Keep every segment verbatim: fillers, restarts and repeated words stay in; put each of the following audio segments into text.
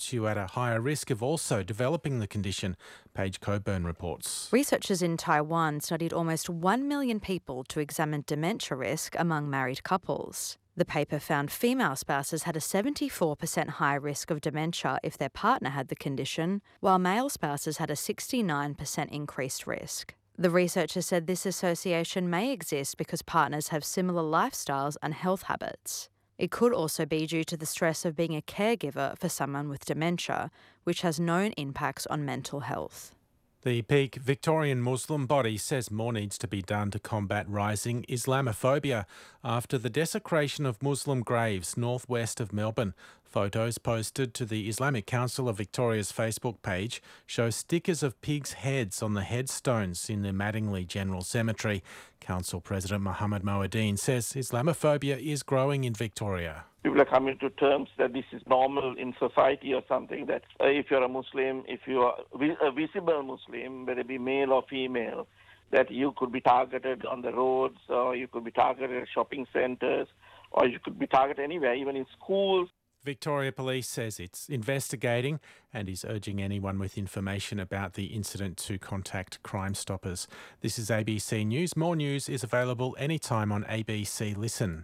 puts you at a higher risk of also developing the condition, Paige Coburn reports. Researchers in Taiwan studied almost one million people to examine dementia risk among married couples. The paper found female spouses had a seventy-four percent higher risk of dementia if their partner had the condition, while male spouses had a sixty-nine percent increased risk. The researchers said this association may exist because partners have similar lifestyles and health habits. It could also be due to the stress of being a caregiver for someone with dementia, which has known impacts on mental health. The Peak Victorian Muslim body says more needs to be done to combat rising Islamophobia after the desecration of Muslim graves northwest of Melbourne. Photos posted to the Islamic Council of Victoria's Facebook page show stickers of pigs' heads on the headstones in the Mattingley General Cemetery. Council President Mohammed Moeddin says Islamophobia is growing in Victoria. People are coming to terms that this is normal in society or something, that uh, if you're a Muslim, if you are a visible Muslim, whether it be male or female, that you could be targeted on the roads, or you could be targeted at shopping centres, or you could be targeted anywhere, even in schools. Victoria Police says it's investigating and is urging anyone with information about the incident to contact Crime Stoppers. This is A B C News. More news is available anytime on A B C Listen.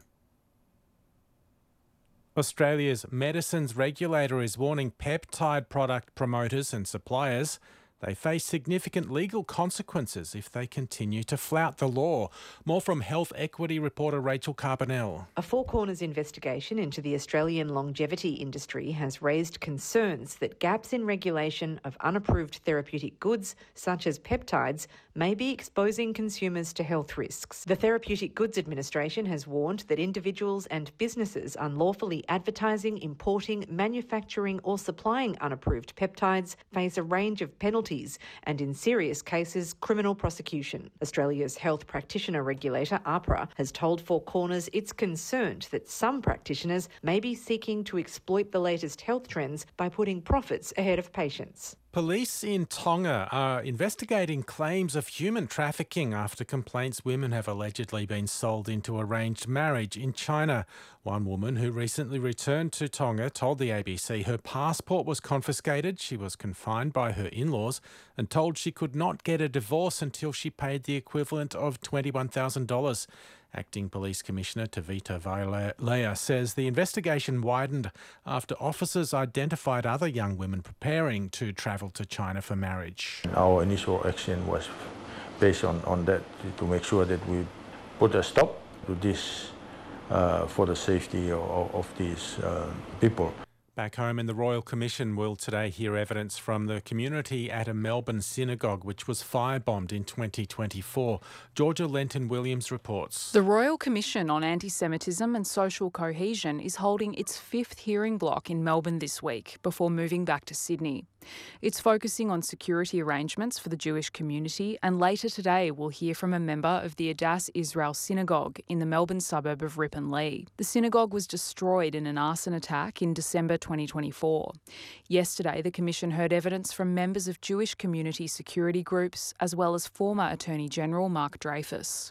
Australia's medicines regulator is warning peptide product promoters and suppliers they face significant legal consequences if they continue to flout the law. More from health equity reporter Rachel Carbonell. A Four Corners investigation into the Australian longevity industry has raised concerns that gaps in regulation of unapproved therapeutic goods, such as peptides, may be exposing consumers to health risks. The Therapeutic Goods Administration has warned that individuals and businesses unlawfully advertising, importing, manufacturing or supplying unapproved peptides face a range of penalties and, in serious cases, criminal prosecution. Australia's health practitioner regulator, AHPRA, has told Four Corners it's concerned that some practitioners may be seeking to exploit the latest health trends by putting profits ahead of patients. Police in Tonga are investigating claims of human trafficking after complaints women have allegedly been sold into arranged marriage in China. One woman who recently returned to Tonga told the A B C her passport was confiscated, she was confined by her in-laws and told she could not get a divorce until she paid the equivalent of twenty-one thousand dollars. Acting Police Commissioner Tavita Vailea says the investigation widened after officers identified other young women preparing to travel to China for marriage. Our initial action was based on, on that to make sure that we put a stop to this uh, for the safety of, of these uh, people. Back home, in the Royal Commission will today hear evidence from the community at a Melbourne synagogue which was firebombed in twenty twenty-four. Georgia Lenton-Williams reports. The Royal Commission on Anti-Semitism and Social Cohesion is holding its fifth hearing block in Melbourne this week before moving back to Sydney. It's focusing on security arrangements for the Jewish community, and later today we'll hear from a member of the Adass Israel Synagogue in the Melbourne suburb of Ripponlea. The synagogue was destroyed in an arson attack in December twenty twenty-four. Yesterday, the Commission heard evidence from members of Jewish community security groups, as well as former Attorney General Mark Dreyfus.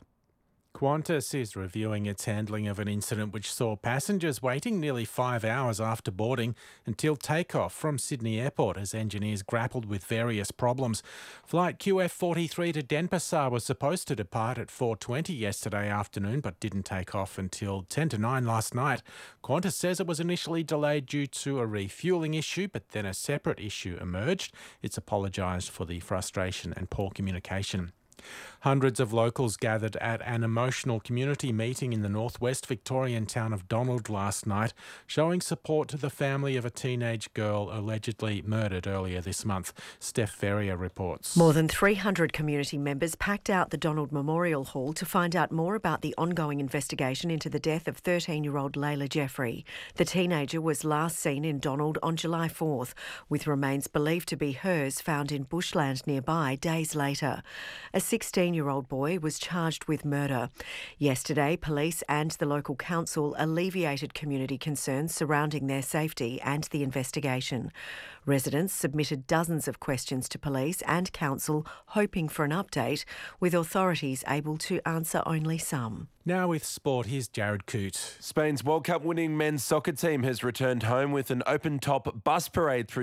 Qantas is reviewing its handling of an incident which saw passengers waiting nearly five hours after boarding until takeoff from Sydney Airport as engineers grappled with various problems. Flight Q F forty-three to Denpasar was supposed to depart at four twenty yesterday afternoon but didn't take off until ten to nine last night. Qantas says it was initially delayed due to a refuelling issue, but then a separate issue emerged. It's apologised for the frustration and poor communication. Hundreds of locals gathered at an emotional community meeting in the northwest Victorian town of Donald last night, showing support to the family of a teenage girl allegedly murdered earlier this month. Steph Ferrier reports. More than three hundred community members packed out the Donald Memorial Hall to find out more about the ongoing investigation into the death of thirteen-year-old Layla Jeffrey. The teenager was last seen in Donald on July fourth, with remains believed to be hers found in bushland nearby days later. A sixteen-year-old boy was charged with murder. Yesterday, police and the local council alleviated community concerns surrounding their safety and the investigation. Residents submitted dozens of questions to police and council, hoping for an update, with authorities able to answer only some. Now with sport, here's Jared Coote. Spain's World Cup winning men's soccer team has returned home with an open-top bus parade through